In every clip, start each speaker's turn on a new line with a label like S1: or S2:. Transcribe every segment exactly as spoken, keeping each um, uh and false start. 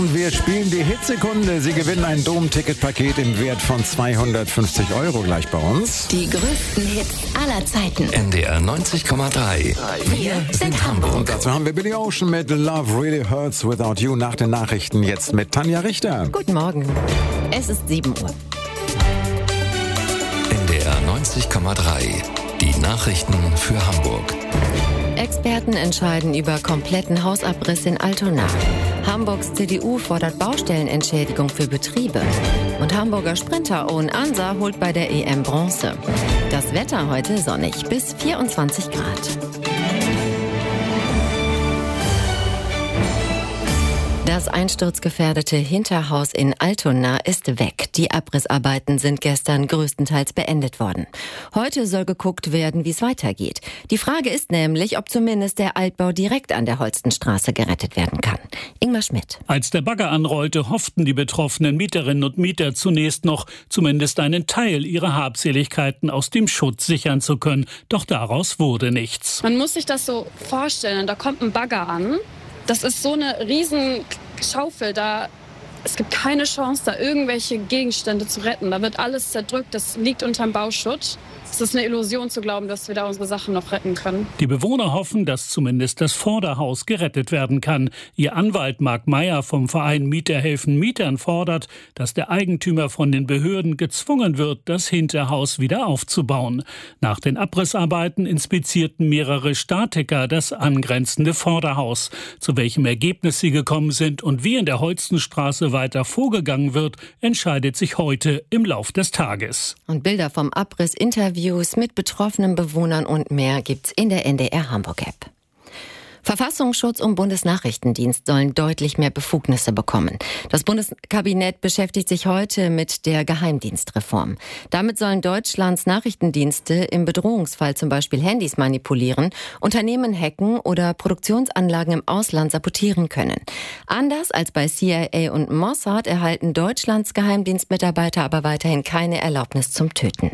S1: Wir spielen die Hitsekunde. Sie gewinnen ein Dom-Ticket-Paket im Wert von zweihundertfünfzig Euro gleich bei uns.
S2: Die größten Hits aller Zeiten.
S3: N D R neunzig Komma drei. Wir sind Hamburg.
S1: Und dazu haben wir Billy Ocean mit Love Really Hurts Without You nach den Nachrichten. Jetzt mit Tanja Richter.
S4: Guten Morgen. Es ist sieben Uhr.
S3: N D R neunzig Komma drei. Die Nachrichten für Hamburg.
S4: Experten entscheiden über kompletten Hausabriss in Altona. Hamburgs C D U fordert Baustellenentschädigung für Betriebe. Und Hamburger Sprinter Owen Ansa holt bei der E M Bronze. Das Wetter heute sonnig bis vierundzwanzig Grad. Das einsturzgefährdete Hinterhaus in Altona ist weg. Die Abrissarbeiten sind gestern größtenteils beendet worden. Heute soll geguckt werden, wie es weitergeht. Die Frage ist nämlich, ob zumindest der Altbau direkt an der Holstenstraße gerettet werden kann. Ingmar Schmidt.
S5: Als der Bagger anrollte, hofften die betroffenen Mieterinnen und Mieter zunächst noch, zumindest einen Teil ihrer Habseligkeiten aus dem Schutt sichern zu können. Doch daraus wurde nichts.
S6: Man muss sich das so vorstellen, da kommt ein Bagger an. Das ist so eine riesen Schaufel, da es gibt keine Chance, da irgendwelche Gegenstände zu retten. Da wird alles zerdrückt, das liegt unterm Bauschutt. Es ist eine Illusion zu glauben, dass wir da unsere Sachen noch retten können.
S5: Die Bewohner hoffen, dass zumindest das Vorderhaus gerettet werden kann. Ihr Anwalt Marc Meyer vom Verein Mieter helfen Mietern fordert, dass der Eigentümer von den Behörden gezwungen wird, das Hinterhaus wieder aufzubauen. Nach den Abrissarbeiten inspizierten mehrere Statiker das angrenzende Vorderhaus. Zu welchem Ergebnis sie gekommen sind und wie in der Holstenstraße weiter vorgegangen wird, entscheidet sich heute im Lauf des Tages.
S4: Und Bilder vom Abriss-Interview mit betroffenen Bewohnern und mehr gibt's in der N D R Hamburg-App. Verfassungsschutz und Bundesnachrichtendienst sollen deutlich mehr Befugnisse bekommen. Das Bundeskabinett beschäftigt sich heute mit der Geheimdienstreform. Damit sollen Deutschlands Nachrichtendienste im Bedrohungsfall zum Beispiel Handys manipulieren, Unternehmen hacken oder Produktionsanlagen im Ausland sabotieren können. Anders als bei C I A und Mossad erhalten Deutschlands Geheimdienstmitarbeiter aber weiterhin keine Erlaubnis zum Töten.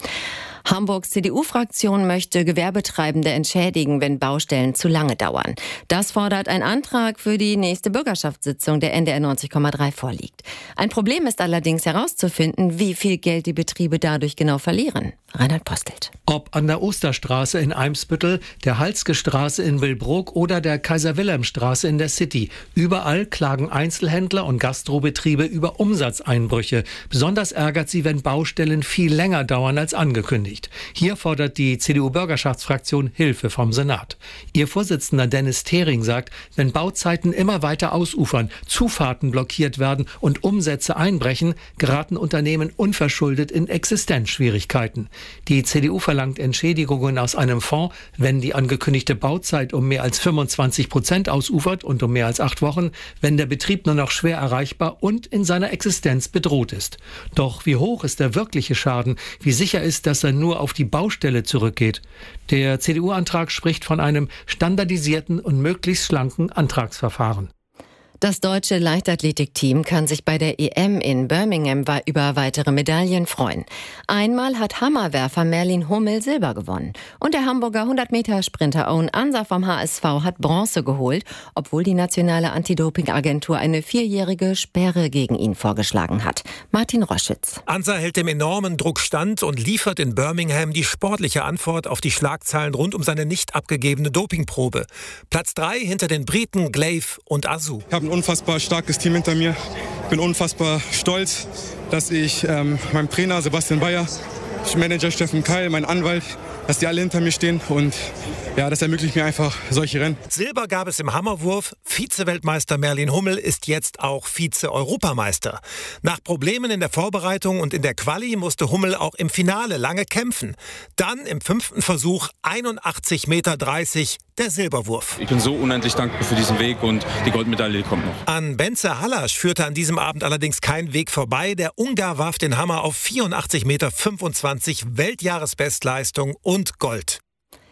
S4: Hamburgs C D U-Fraktion möchte Gewerbetreibende entschädigen, wenn Baustellen zu lange dauern. Das fordert ein Antrag für die nächste Bürgerschaftssitzung der N D R neunzig Komma drei vorliegt. Ein Problem ist allerdings herauszufinden, wie viel Geld die Betriebe dadurch genau verlieren. Reinhard Postelt.
S7: Ob an der Osterstraße in Eimsbüttel, der Halske-Straße in Willbruck oder der Kaiser-Wilhelm-Straße in der City. Überall klagen Einzelhändler und Gastrobetriebe über Umsatzeinbrüche. Besonders ärgert sie, wenn Baustellen viel länger dauern als angekündigt. Hier fordert die C D U-Bürgerschaftsfraktion Hilfe vom Senat. Ihr Vorsitzender Dennis Thering sagt, wenn Bauzeiten immer weiter ausufern, Zufahrten blockiert werden und Umsätze einbrechen, geraten Unternehmen unverschuldet in Existenzschwierigkeiten. Die C D U verlangt Entschädigungen aus einem Fonds, wenn die angekündigte Bauzeit um mehr als fünfundzwanzig Prozent ausufert und um mehr als acht Wochen, wenn der Betrieb nur noch schwer erreichbar und in seiner Existenz bedroht ist. Doch wie hoch ist der wirkliche Schaden? Wie sicher ist, dass er nur auf die Baustelle zurückgeht? Der C D U-Antrag spricht von einem standardisierten und möglichst schlanken Antragsverfahren.
S4: Das deutsche Leichtathletikteam kann sich bei der E M in Birmingham über weitere Medaillen freuen. Einmal hat Hammerwerfer Merlin Hummel Silber gewonnen. Und der Hamburger hundert-Meter-Sprinter Owen Ansa vom H S V hat Bronze geholt, obwohl die nationale Anti-Doping-Agentur eine vierjährige Sperre gegen ihn vorgeschlagen hat. Martin Roschitz.
S8: Ansa hält dem enormen Druck stand und liefert in Birmingham die sportliche Antwort auf die Schlagzeilen rund um seine nicht abgegebene Dopingprobe. Platz drei hinter den Briten Glaive und Azu.
S9: Ich habe ein unfassbar starkes Team hinter mir. Ich bin unfassbar stolz, dass ich ähm, meinem Trainer Sebastian Bayer, Manager Steffen Keil, mein Anwalt, dass die alle hinter mir stehen und ja, das ermöglicht mir einfach solche Rennen.
S8: Silber gab es im Hammerwurf. Vize-Weltmeister Merlin Hummel ist jetzt auch Vize-Europameister. Nach Problemen in der Vorbereitung und in der Quali musste Hummel auch im Finale lange kämpfen. Dann im fünften Versuch einundachtzig Meter dreißig der Silberwurf.
S10: Ich bin so unendlich dankbar für diesen Weg und die Goldmedaille kommt noch.
S8: An Bence Hallasch führte an diesem Abend allerdings kein Weg vorbei. Der Ungar warf den Hammer auf vierundachtzig Meter fünfundzwanzig, Weltjahresbestleistung und Gold.